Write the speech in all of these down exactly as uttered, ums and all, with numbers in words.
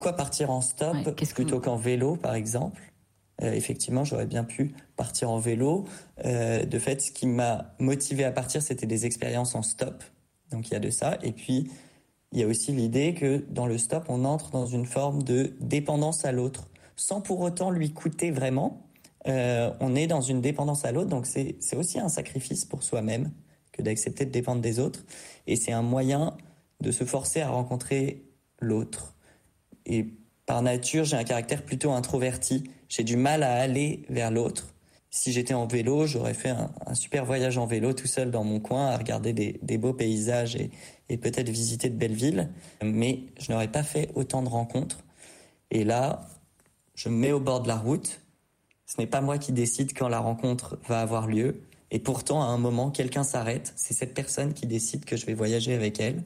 Pourquoi partir en stop Ouais, qu'est-ce que plutôt vous... qu'en vélo, par exemple ? Euh, effectivement, j'aurais bien pu partir en vélo. Euh, de fait, ce qui m'a motivé à partir, c'était des expériences en stop. Donc il y a de ça. Et puis, il y a aussi l'idée que dans le stop, on entre dans une forme de dépendance à l'autre, sans pour autant lui coûter vraiment. Euh, on est dans une dépendance à l'autre, donc c'est, c'est aussi un sacrifice pour soi-même que d'accepter de dépendre des autres. Et c'est un moyen de se forcer à rencontrer l'autre. Et par nature, j'ai un caractère plutôt introverti. J'ai du mal à aller vers l'autre. Si j'étais en vélo, j'aurais fait un, un super voyage en vélo tout seul dans mon coin à regarder des, des beaux paysages et, et peut-être visiter de belles villes. Mais je n'aurais pas fait autant de rencontres. Et là, je me mets au bord de la route. Ce n'est pas moi qui décide quand la rencontre va avoir lieu. Et pourtant, à un moment, quelqu'un s'arrête. C'est cette personne qui décide que je vais voyager avec elle.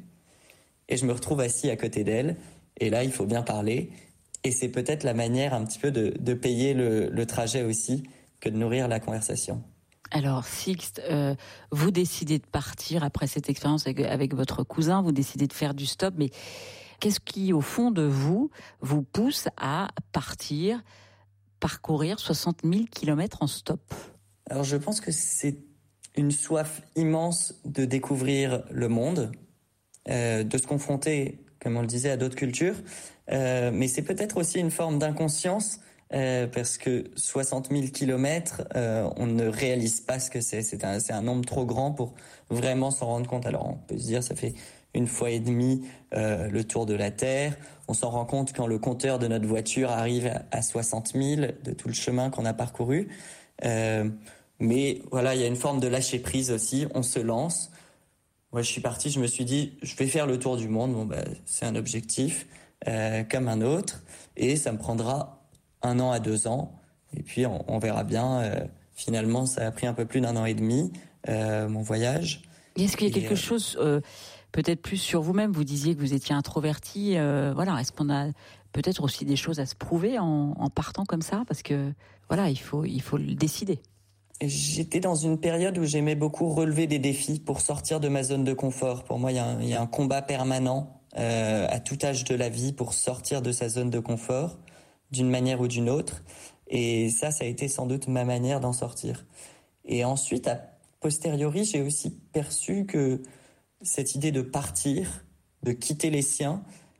Et je me retrouve assis à côté d'elle. Et là, il faut bien parler. Et c'est peut-être la manière un petit peu de, de payer le, le trajet aussi que de nourrir la conversation. Alors, Sixte, euh, vous décidez de partir après cette expérience avec, avec votre cousin, vous décidez de faire du stop, mais qu'est-ce qui, au fond de vous, vous pousse à partir, parcourir soixante mille kilomètres en stop ? Alors, je pense que c'est une soif immense de découvrir le monde, euh, de se confronter, comme on le disait, à d'autres cultures, euh, mais c'est peut-être aussi une forme d'inconscience. Euh, parce que soixante mille kilomètres, euh, on ne réalise pas ce que c'est. C'est un, c'est un nombre trop grand pour vraiment s'en rendre compte. Alors, on peut se dire, ça fait une fois et demie euh, le tour de la Terre. On s'en rend compte quand le compteur de notre voiture arrive à, à soixante mille de tout le chemin qu'on a parcouru. Euh, mais voilà, il y a une forme de lâcher prise aussi. On se lance. Moi, je suis parti, je me suis dit, je vais faire le tour du monde. Bon, bah, c'est un objectif euh, comme un autre. Et ça me prendra un an à deux ans, et puis on, on verra bien. Euh, finalement, ça a pris un peu plus d'un an et demi, euh, mon voyage. Et est-ce qu'il y a et, quelque euh... chose, euh, peut-être plus sur vous-même, vous disiez que vous étiez introverti, euh, voilà, est-ce qu'on a peut-être aussi des choses à se prouver en, en partant comme ça ? Parce que, voilà, il faut, il faut le décider. J'étais dans une période où j'aimais beaucoup relever des défis pour sortir de ma zone de confort. Pour moi, il y a un, il y a un combat permanent euh, à tout âge de la vie pour sortir de sa zone de confort, d'une manière ou d'une autre. Et ça, ça a été sans doute ma manière d'en sortir. Et ensuite, a posteriori, j'ai aussi perçu que cette idée de partir, de quitter les siens,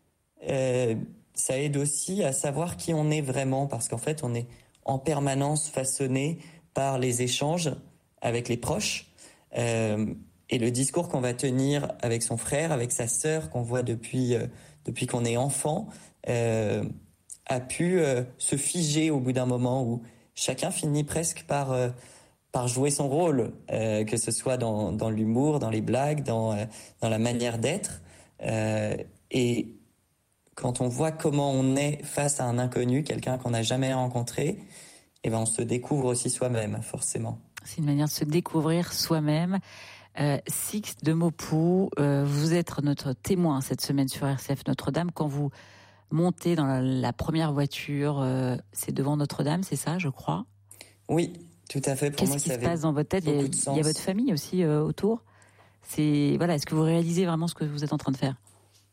euh, ça aide aussi à savoir qui on est vraiment, parce qu'en fait, on est en permanence façonné par les échanges avec les proches, euh, et le discours qu'on va tenir avec son frère, avec sa sœur, qu'on voit depuis, euh, depuis qu'on est enfant, euh, a pu euh, se figer au bout d'un moment où chacun finit presque par, euh, par jouer son rôle, euh, que ce soit dans, dans l'humour, dans les blagues, dans, euh, dans la manière d'être. Euh, et quand on voit comment on est face à un inconnu, quelqu'un qu'on n'a jamais rencontré, eh ben on se découvre aussi soi-même, forcément. C'est une manière de se découvrir soi-même. Euh, Sixte de Maupoux, euh, vous êtes notre témoin cette semaine sur R C F Notre-Dame. Quand vous montez dans la, la première voiture, euh, c'est devant Notre-Dame, c'est ça, je crois ? Oui, tout à fait. Pour Qu'est-ce moi, qui ça se passe dans votre tête ? Il y, a, il y a votre famille aussi euh, autour. C'est voilà. Est-ce que vous réalisez vraiment ce que vous êtes en train de faire ?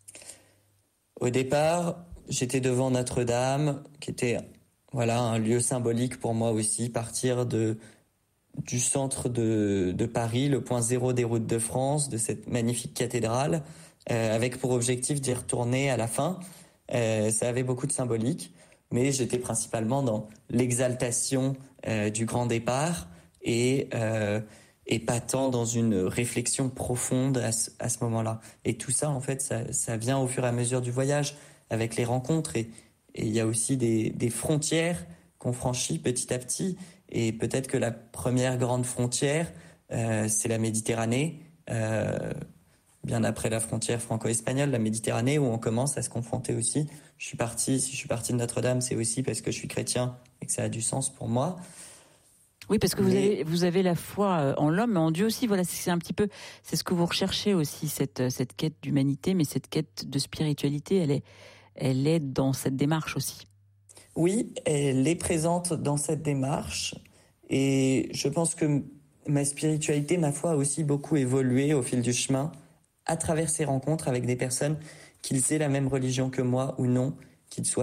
Au départ, j'étais devant Notre-Dame, qui était voilà un lieu symbolique pour moi aussi. Partir de du centre de, de Paris, le point zéro des routes de France, de cette magnifique cathédrale, euh, avec pour objectif d'y retourner à la fin. Euh, ça avait beaucoup de symbolique, mais j'étais principalement dans l'exaltation euh, du grand départ et, euh, et pas tant dans une réflexion profonde à ce, à ce moment-là. Et tout ça, en fait, ça, ça vient au fur et à mesure du voyage, avec les rencontres, et il y a aussi des, des frontières qu'on franchit petit à petit. Et peut-être que la première grande frontière, euh, c'est la Méditerranée, euh, bien après la frontière franco-espagnole, la Méditerranée, où on commence à se confronter aussi. Je suis parti, si je suis parti de Notre-Dame, c'est aussi parce que je suis chrétien et que ça a du sens pour moi. Oui, parce que mais... vous avez vous avez la foi en l'homme, mais en Dieu aussi. Voilà, c'est un petit peu, c'est ce que vous recherchez aussi, cette cette quête d'humanité, mais cette quête de spiritualité, elle est elle est dans cette démarche aussi. Oui, elle est présente dans cette démarche, et je pense que ma spiritualité, ma foi, a aussi beaucoup évolué au fil du chemin, à travers ces rencontres avec des personnes, qu'ils aient la même religion que moi ou non, qu'il soit